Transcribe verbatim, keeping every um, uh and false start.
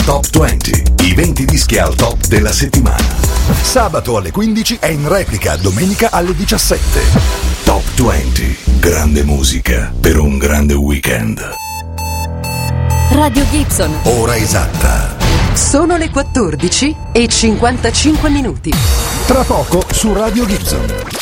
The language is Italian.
Top venti, i venti dischi al top della settimana. Sabato alle quindici e in replica domenica alle diciassette. Top venti, grande musica per un grande weekend. Radio Gibson. Ora esatta. Sono le quattordici e cinquantacinque minuti. Tra poco su Radio Gibson.